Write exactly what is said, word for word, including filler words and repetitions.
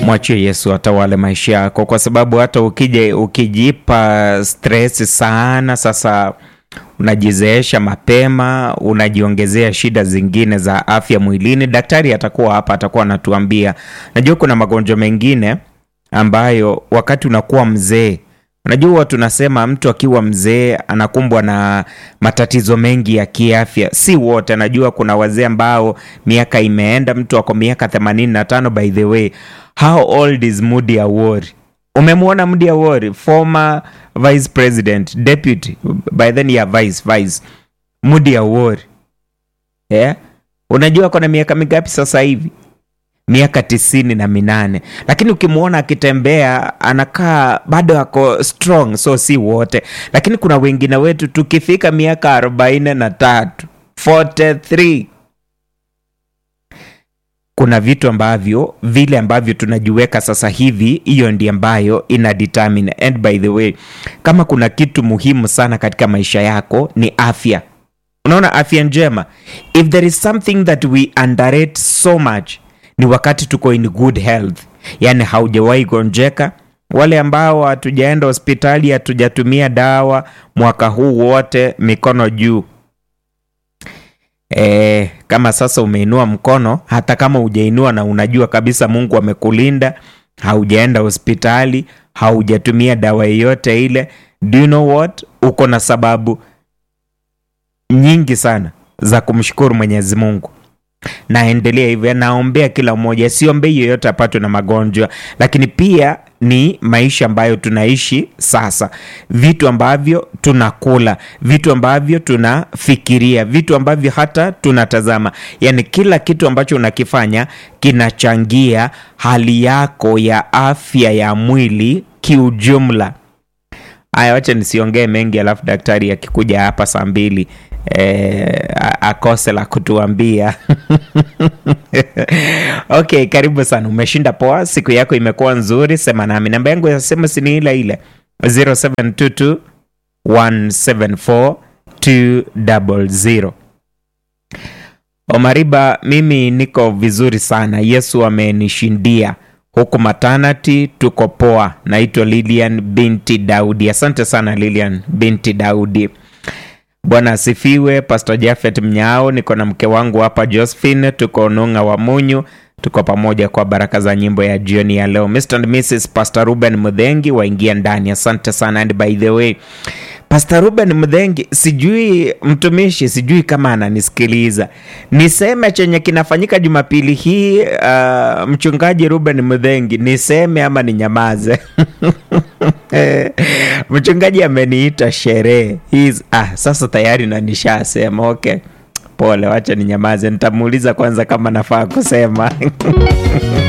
Mwachie Yesu atawale maisha yako, kwa sababu hata ukije ukijipa stress sana, sasa unajizeesha mapema, unajiongezea shida zingine za afya mwilini. Daktari atakuwa hapa, atakuwa anatuambia. Najua kuna magonjwa mengine ambayo wakati unakuwa mzee, unajua tunasema mtu akiwa mzee anakumbwa na matatizo mengi ya kiafya. Si wote, najua kuna wazee ambao miaka imeenda, mtu ako miaka themanini na tano. By the way, how old is Moody Awori? Umemwona Moody Awori, former vice president, deputy, by then ya vice vice Moody Awori. Yeah? Unajua kuna miaka mingapi sasa hivi? Miaka tisini na minane. Lakini ukimuona akitembea anakaa bado ako strong. So si wote, lakini kuna wengine wetu tukifika miaka arobaini na tatu, arobaini na tatu, kuna vitu ambavyo vile ambavyo tunajiweka sasa hivi, hiyo ndiyo ambayo ina determine. And by the way, kama kuna kitu muhimu sana katika maisha yako ni afya. Unaona, afya njema, if there is something that we underrate so much, ni wakati tuko in good health. Yani haujawahi gonjeka. Wale ambao hatujaenda hospitali, hatujatumia dawa mwaka huu wote, mikono juu. E, kama sasa umeinua mkono, hata kama hujainua na unajua kabisa Mungu amekulinda, haujaenda hospitali, haujatumia dawa yoyote ile, do you know what? Uko na sababu nyingi sana za kumshukuru Mwenyezi Mungu. Naendelea hivyo, naombea kila mmoja, siombei yoyote apatwe na magonjwa, lakini pia ni maisha ambayo tunaishi sasa, vitu ambavyo tunakula, vitu ambavyo tunafikiria, vitu ambavyo hata tunatazama. Yani kila kitu ambacho unakifanya kinachangia hali yako ya afya ya mwili kiujumla. Aya, wacha nisiongee mengi, alafu daktari akikuja hapa saa mbili Eh, akose la kutuambia. Okay, karibu sana. Umeshinda poa, siku yako imekuwa nzuri, sema nami. Namba yangu ya simu ni ile ile zero seven two two one seven four two zero zero. Omariba, mimi niko vizuri sana, Yesu amenishindia. Huku maternity tuko poa. Naitwa Lilian binti Daudi. Asante sana Lilian binti Daudi. Bwana asifiwe. Pastor Jafet Mnyao, niko na mke wangu hapa Josephine, tuko Nunga wa Munyu, tuko pamoja kwa baraka za nyimbo ya jioni ya leo. Mister and Missus Pastor Ruben Mudhengi waingia ndani. Asante sana. And by the way, Pastor Ruben Mudhengi, sijui mtumishi, sijui kama ananisikiliza, niseme chenye kinafanyika Jumapili hii, uh, mchungaji Ruben Mudhengi, niseme ama ninyamaze? Mchungaji ameniita sherehe. Ah, sasa tayari na nishasema. Okay, pole, wacha ninyamaze. Nitamuuliza kwanza kama nafaa kusema.